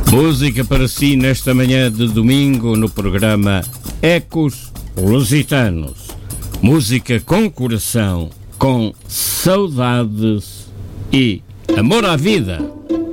Música para si nesta manhã de domingo no programa Ecos Lusitanos. Música com coração, com saudades e amor à vida.